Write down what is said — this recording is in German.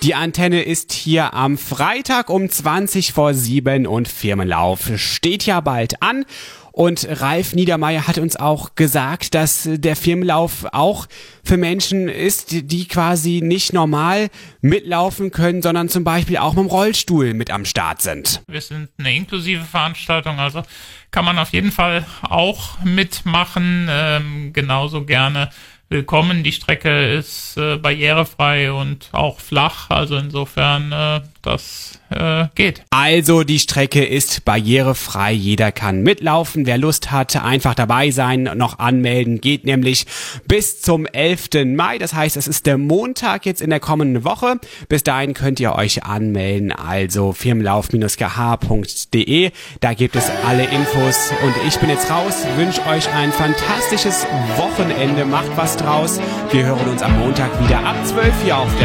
Die Antenne ist hier am Freitag um 7:20 und Firmenlauf steht ja bald an. Und Ralf Niedermeyer hat uns auch gesagt, dass der Firmenlauf auch für Menschen ist, die quasi nicht normal mitlaufen können, sondern zum Beispiel auch mit dem Rollstuhl mit am Start sind. Wir sind eine inklusive Veranstaltung, also kann man auf jeden Fall auch mitmachen, genauso gerne willkommen. Die Strecke ist barrierefrei und auch flach, also insofern das geht. Also die Strecke ist barrierefrei, jeder kann mitlaufen. Wer Lust hat, einfach dabei sein, noch anmelden, geht nämlich bis zum 11. Mai. Das heißt, es ist der Montag jetzt in der kommenden Woche. Bis dahin könnt ihr euch anmelden, also firmenlauf-kh.de. Da gibt es alle Infos und ich bin jetzt raus, wünsche euch ein fantastisches Wochenende, macht was draus. Wir hören uns am Montag wieder ab 12 hier auf der